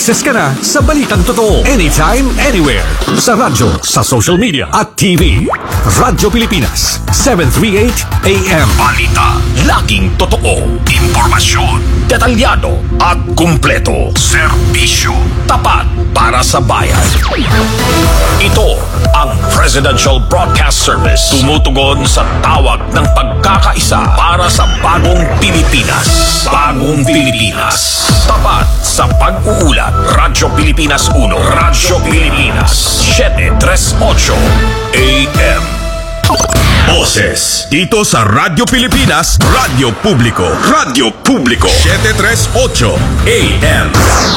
Access ka na sa balitang totoo. Anytime, anywhere. Sa radyo, sa social media, at TV. Radyo Pilipinas, 738 AM. Balita, laging totoo. Impormasyon, detalyado, at kumpleto. Serbisyo, tapat para sa bayan. Ito ang Presidential Broadcast Service. Tumutugon sa tawag ng pagkakaisa para sa bagong Pilipinas. Bagong Pilipinas. Tapat sa pag-uulat. Radyo Pilipinas 1. Radyo Pilipinas 738 AM. Boses dito sa Radyo Pilipinas, Radyo Publiko. Radyo Publiko 738 AM.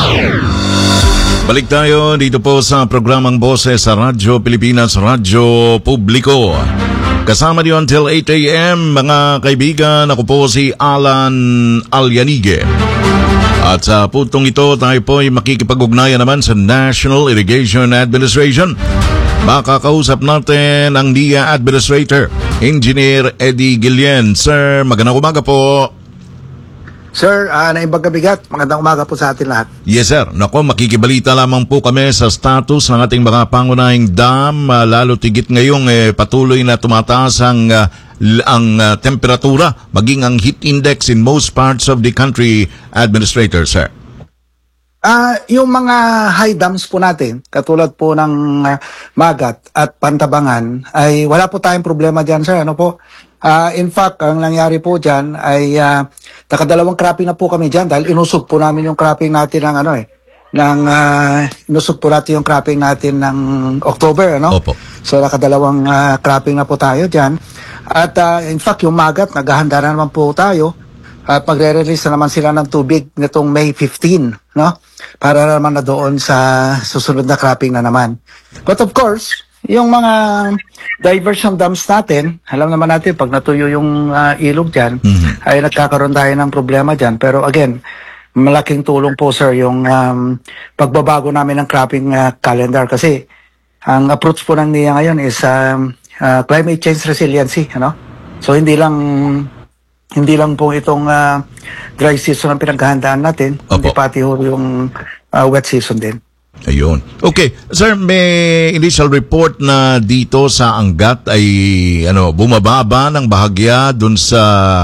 Balik tayo dito po sa programang Boses sa Radyo Pilipinas, Radyo Publiko. Kasama niyo until 8 AM, mga kaibigan. Ako po si Alan Alyanige. At sa putong ito, tayo po ay makikipag-ugnayan naman sa National Irrigation Administration. Makakausap natin ang NIA Administrator, Engineer Eddie Guillen. Sir, magandang umaga po. Sir, naimbag kabigat. Magandang umaga po sa atin lahat. Yes, sir. Nako, makikibalita lamang po kami sa status ng ating mga pangunahing dam. Lalo tigit ngayong patuloy na tumataas ang temperatura, maging ang heat index in most parts of the country, Administrator, sir. Yung mga high dams po natin, katulad po ng Magat at Pantabangan, ay wala po tayong problema dyan, sir. Ano po? In fact, ang nangyari po dyan ay nakadalawang cropping na po kami dyan dahil inusog po namin yung cropping natin ng inusog po natin yung cropping natin ng October, ano? Opo. So nakadalawang cropping na po tayo dyan. At in fact, yung Magat, naghahanda na naman po tayo at magre-release na naman sila ng tubig nitong May 15, no? Para naman na doon sa susunod na cropping na naman. But of course, yung mga diversion dams natin, alam naman natin pag natuyo yung ilog dyan, ay nagkakaroon tayo ng problema dyan. Pero again, malaking tulong po, sir, yung pagbabago namin ng cropping calendar. Kasi ang approach po ng NIA ngayon is climate change resiliency, ano? So hindi lang po itong dry season ang pinaghahandaan natin, Opo. hindi pati ho yung wet season din. Ayun. Okay. Sir, may initial report na dito sa Angat ay bumababa ng bahagya dun sa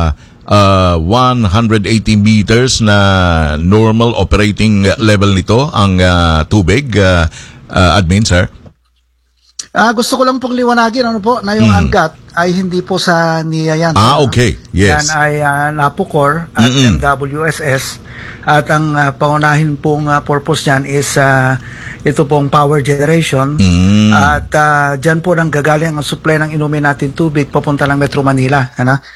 180 meters na normal operating level nito ang tubig, admin, sir. Gusto ko lang pong liwanagin na yung Angat ay hindi po sa NIA yan. Okay. Yes. Yan ay NAPOCOR at MWSS. At ang paunahin pong purpose niyan is ito pong power generation. At dyan po nang gagaling ang supply ng inumin natin tubig papunta ng Metro Manila.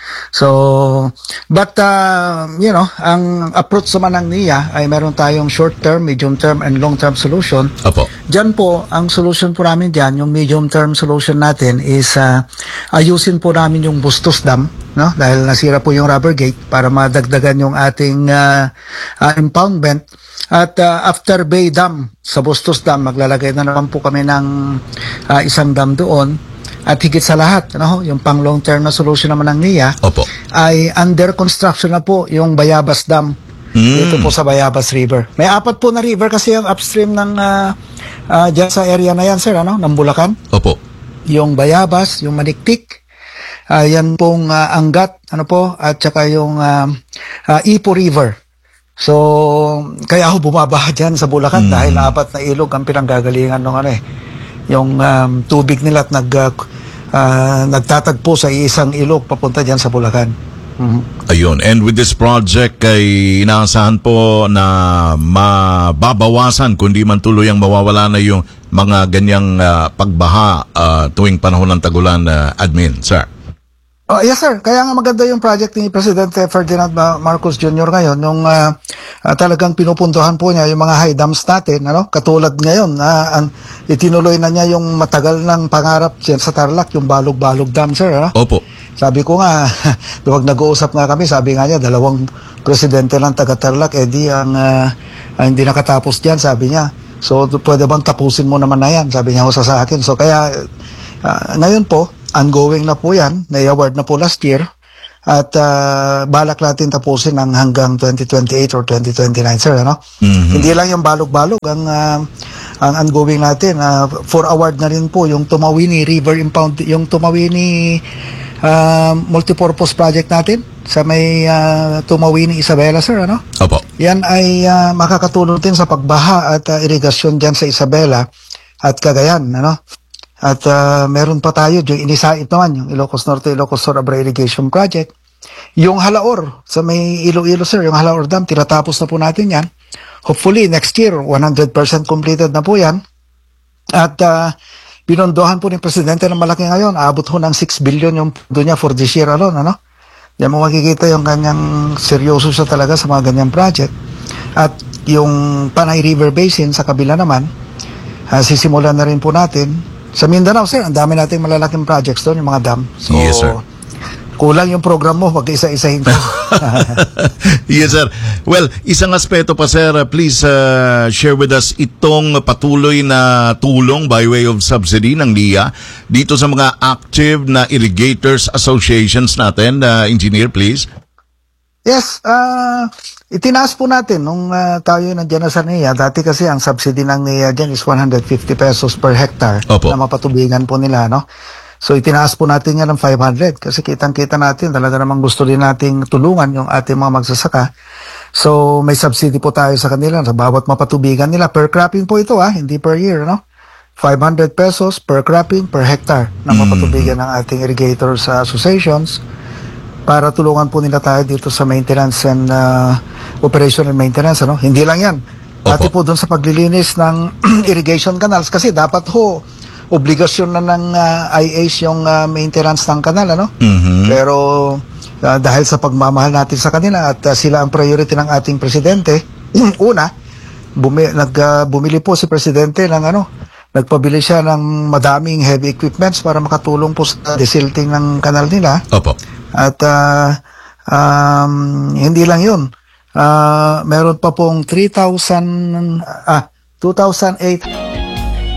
So, but ang approach naman ng NIA ay meron tayong short-term, medium-term, and long-term solution. Opo. Dyan po, ang solution po namin dyan, yung medium-term solution natin is ayusin po namin yung Bustos Dam, no? Dahil nasira po yung rubber gate para madagdagan yung ating impoundment. At after Bay Dam, sa Bustos Dam, maglalagay na naman po kami ng isang dam doon. At higit sa lahat, yung pang long-term na solution naman ng NIA, Opo. ay under construction na po yung Bayabas Dam. Dito po sa Bayabas River. May 4 po na river kasi yung upstream ng dyan sa area na yan, sir, ng Bulacan. Opo. Yung Bayabas, yung Maniktik, yan pong Angat, at saka yung Ipo River. So, kaya ako bumaba dyan sa Bulacan dahil 4 na ilog ang pinanggagalingan ng yung tubig nila at nagtatagpo sa isang ilog papunta dyan sa Bulacan. Ayun. And with this project ay inaasahan po na mababawasan kundi man tuloy ang mawawala na yung mga ganyang pagbaha tuwing panahon ng tagulan, admin, sir. Yes, sir. Kaya nga maganda yung project ni Presidente Ferdinand Marcos Jr. ngayon, yung talagang pinupuntuhan po niya yung mga high dams natin, katulad ngayon, itinuloy na niya yung matagal ng pangarap dyan sa Tarlac, yung Balog-Balog Dam, sir. Opo. Sabi ko nga, huwag nag-uusap nga kami, sabi nga niya, 2 presidente ng taga-Tarlac, ang hindi nakatapos dyan, sabi niya. So, pwede bang tapusin mo naman na yan, sabi niya ho sa akin. So, kaya, ngayon po, ongoing na po yan, na-award na po last year, At balak natin tapusin ng hanggang 2028 or 2029, sir, ano? Hindi lang yung balog-balog ang ongoing natin. For award na rin po yung Tumawini River Impound, yung Tumawini multipurpose project natin sa may Tumawini Isabela, sir, ano? Opo. Yan ay makakatulong din sa pagbaha at irigasyon dyan sa Isabela at Cagayan, ano? At meron pa tayo, yung inisait naman, yung Ilocos Norte, Ilocos Sur Abra Irrigation Project. Yung Halaor, sa may Iloilo, sir, yung Halaor Dam, tinatapos na po natin yan. Hopefully, next year, 100% completed na po yan. At pinondohan po ni Presidente ng malaki ngayon, aabot ho ng 6 billion yung pondo niya for this year alone, ano? Yan mo makikita yung kanyang seryoso siya talaga sa mga ganyang project. At yung Panay River Basin sa kabila naman, sisimulan na rin po natin. Sa Mindanao, sir, ang dami nating malalaking projects doon, yung mga dam. So, yes, sir. Kulang yung program mo, wag isa-isahin ko. Yes, sir. Well, isang aspeto pa, sir, please share with us itong patuloy na tulong by way of subsidy ng NIA dito sa mga active na irrigators associations natin. Engineer, please. Yes, itinaas po natin nung tayo nandiyan na sa NIA. Dati kasi ang subsidy ng NIA dyan is 150 pesos per hectare. Opo. Na mapatubigan po nila, no? So itinaas po natin yan ng 500 kasi kitang-kita natin talaga namang gusto din nating tulungan yung ating mga magsasaka. So may subsidy po tayo sa kanila sa bawat mapatubigan nila. Per cropping po ito, hindi per year, no? 500 pesos per cropping per hectare na mapatubigan ng ating irrigators associations para tulungan po nila tayo dito sa maintenance and operation and maintenance, ano? Hindi lang yan. Pati po doon sa paglilinis ng irrigation canals kasi dapat ho obligasyon na ng IAs yung maintenance ng kanal, ano? Pero dahil sa pagmamahal natin sa kanila at sila ang priority ng ating presidente, una, bumili po si presidente ng nagpabili siya ng madaming heavy equipments para makatulong po sa desilting ng kanal nila. Opo. At hindi lang yun. Meron pa pong 2,800